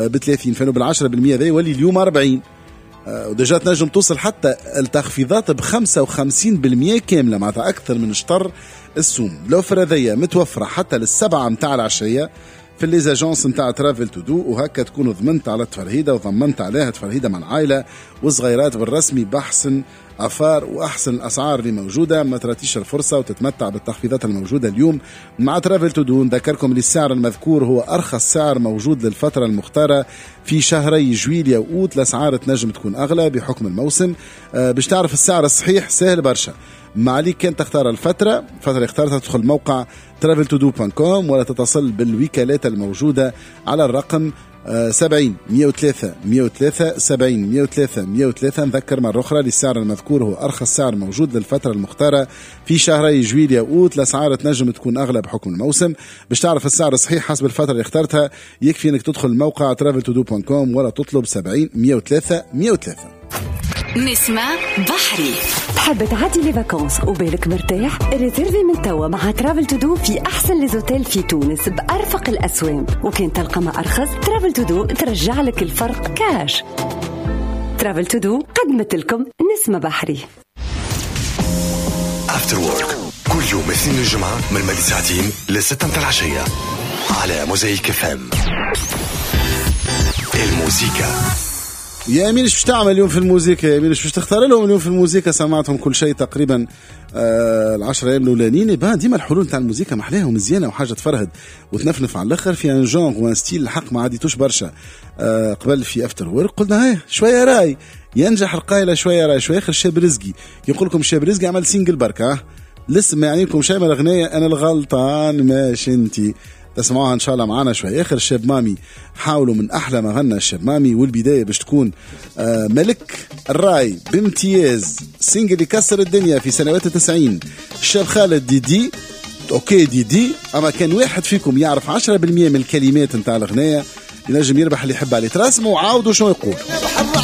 ب30 فانه بال10% ذا يولي اليوم 40. ودجا تنجم توصل حتى التخفيضات ب55% كاملة، معناتها أكثر من شطر السوم. الأوفر هذيا متوفرة حتى لل7 متاع العشية في الليزاجونس متاع ترافل تو دو، وهكا تكونوا ضمنت على التفرهيدة وضمنت عليها تفرهيدة مع العائلة والصغيرات بالرسمي بأحسن أفار وأحسن الأسعار اللي موجودة. ما تراتيش الفرصة وتتمتع بالتخفيضات الموجودة اليوم مع ترافل تو دو. نذكركم السعر المذكور هو أرخص سعر موجود للفترة المختارة في شهري جويليا وأوت. الأسعار تنجم تكون أغلى بحكم الموسم. باش تعرف السعر الصحيح سهل برشا، ما عليك كان تختار الفترة اختارتها تدخل موقع traveltodo.com ولا تتصل بالوكالات الموجودة على الرقم 70 103 103 70 103 103. نذكر مرة أخرى السعر المذكور هو أرخص سعر موجود للفترة المختارة في شهري جويليا وأوت. الأسعار تنجم تكون أغلى بحكم الموسم. باش تعرف السعر الصحيح حسب الفترة اللي اخترتها يكفي أنك تدخل موقع traveltodo.com ولا تطلب 70 103 103. نسمة بحري. تحب تعدي لي فاكونس وبالك مرتاح؟ ريزيرفي من توا مع ترافل تو دو في أحسن ليزوتيل في تونس بأرفق الأسواق، وكان تلقى ما أرخص ترافل تو دو ترجع لك الفرق كاش. ترافل تو دو قدمت لكم نسمة بحري. After Work كل يوم اثنين الجمعة من 2 ل6 متاع العشية على موزايك FM. الموسيقى يا أمين إيش تعمل اليوم في الموسيقى؟ يا أمين إيش تختار لهم اليوم في الموسيقى؟ سمعتهم كل شيء تقريبا 10 أيام الأولانيين. ديما الحلول تاع الموسيقى محلاها ومزيانة وحاجة تفرهد وتنفنف على الآخر في ان جونغ وان ستيل الحق ما عاديتوش برشا. قبل في افتر وورك قلنا هاي شوية راي ينجح القايلة شوية راي شوية. آخر شاب رزقي يقول لكم شاب رزقي عمل سينجل بركة لسه ما يعني لكم شيء من الأغنية أنا الغلطان ماش انتي تسمعوها إن شاء الله معنا شوي. آخر الشاب مامي حاولوا من أحلى ما غنى الشاب مامي، والبداية باش تكون ملك الراي بامتياز سينجل يكسر الدنيا في سنوات 90. الشاب خالد ديدي أوكي ديدي، أما كان واحد فيكم يعرف 10% من الكلمات نتاع الأغنية ينجم يربح اللي يحب عليه. ترسموا وعاودوا شو يقول.